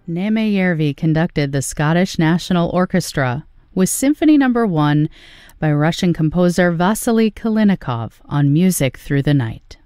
Nemejärvi conducted the Scottish National Orchestra with Symphony No. 1 by Russian composer Vasily Kalinikov on Music Through the Night.